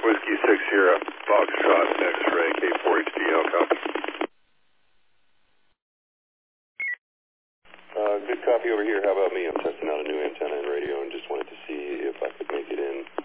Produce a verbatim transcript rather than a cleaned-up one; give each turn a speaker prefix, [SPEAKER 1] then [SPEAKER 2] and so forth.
[SPEAKER 1] Whiskey six Sierra, Foxtrot, X-Ray, K four H D L, copy.
[SPEAKER 2] Uh, good copy over here. How about me? I'm testing out a new antenna and radio and just wanted to see if I could make it in